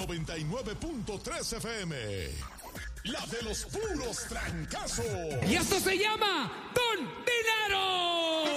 99.3 FM. La de los puros trancazos. Y esto se llama Don Dinero.